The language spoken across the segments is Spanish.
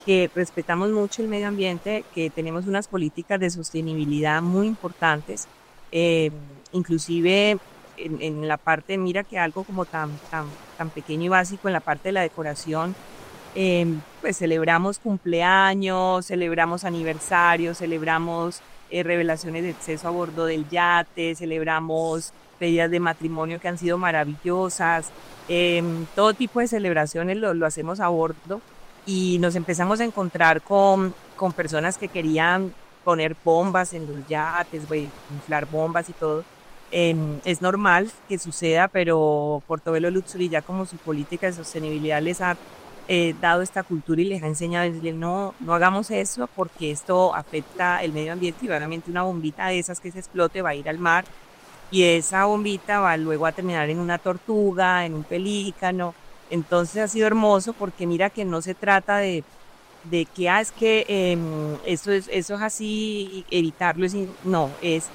que respetamos mucho el medio ambiente, que tenemos unas políticas de sostenibilidad muy importantes, eh, inclusive en la parte, mira que algo como tan pequeño y básico en la parte de la decoración, pues celebramos cumpleaños, celebramos aniversarios, celebramos revelaciones de exceso a bordo del yate, celebramos pedidas de matrimonio que han sido maravillosas, todo tipo de celebraciones lo hacemos a bordo y nos empezamos a encontrar con personas que querían poner bombas en los yates, güey, inflar bombas y todo. Es normal que suceda, pero Portobelo Luxury ya como su política de sostenibilidad les ha dado esta cultura y les ha enseñado a decirle, no, no hagamos eso porque esto afecta el medio ambiente y obviamente una bombita de esas que se explote va a ir al mar y esa bombita va luego a terminar en una tortuga, en un pelícano. Entonces ha sido hermoso porque mira que no se trata de que, es que eso es así, evitarlo, no,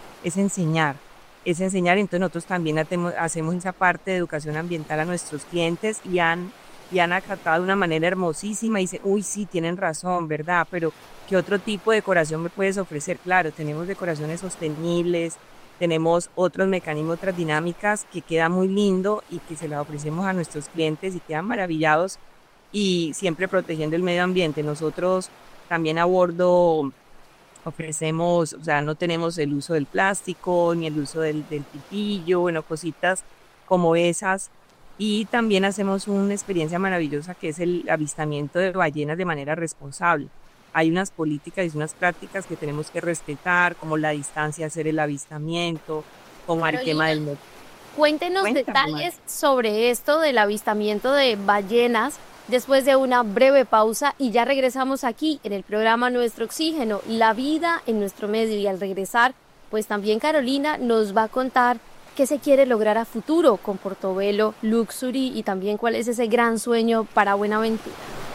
es enseñar, entonces nosotros también hacemos esa parte de educación ambiental a nuestros clientes y han acatado de una manera hermosísima y dicen, uy, sí, tienen razón, ¿verdad? Pero ¿qué otro tipo de decoración me puedes ofrecer? Claro, tenemos decoraciones sostenibles, tenemos otros mecanismos, otras dinámicas que queda muy lindo y que se las ofrecemos a nuestros clientes y quedan maravillados y siempre protegiendo el medio ambiente. Nosotros también a bordo ofrecemos, o sea, no tenemos el uso del plástico ni el uso del pitillo, bueno, cositas como esas. Y también hacemos una experiencia maravillosa que es el avistamiento de ballenas de manera responsable. Hay unas políticas y unas prácticas que tenemos que respetar, como la distancia, hacer el avistamiento, como el tema Carolina, del... cuéntenos Cuéntame, Mari. detalles sobre esto del avistamiento de ballenas después de una breve pausa y ya regresamos aquí en el programa Nuestro Oxígeno, la vida en nuestro medio y al regresar, pues también Carolina nos va a contar qué se quiere lograr a futuro con Portobelo Luxury y también cuál es ese gran sueño para Buenaventura.